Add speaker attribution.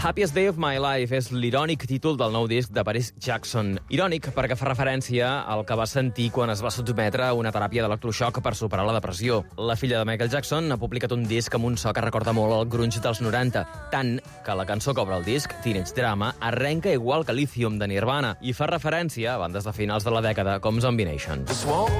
Speaker 1: Happiest Day of My Life és l'irònic títol del nou disc de Paris Jackson. Irònic perquè fa referència al que va sentir quan es va sotmetre a una teràpia d'electroxoc per superar la depressió. La filla de Michael Jackson ha publicat un disc amb un so que recorda molt el grunge dels 90, tant que la cançó que obre el disc, Teenage Drama, arrenca igual que Lithium de Nirvana i fa referència a bandes de finals de la dècada com Zombie Nation.